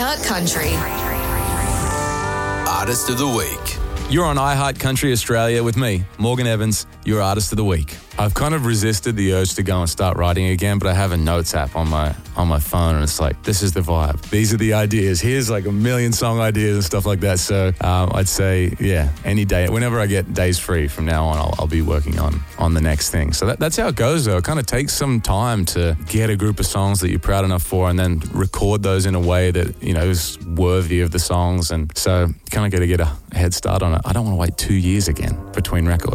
iHeart Country. Artist of the Week. You're on iHeart Country Australia with me, Morgan Evans, your Artist of the Week. I've kind of resisted the urge to go and start writing again, but I have a notes app on my phone, and it's like, this is the vibe. These are the ideas. Here's like a million song ideas and stuff like that. So I'd say, yeah, any day, whenever I get days free from now on, I'll be working on the next thing. So that's how it goes, though. It kind of takes some time to get a group of songs that you're proud enough for, and then record those in a way that, you know, is worthy of the songs. And so you kind of got to get a head start on it. I don't want to wait 2 years again between records.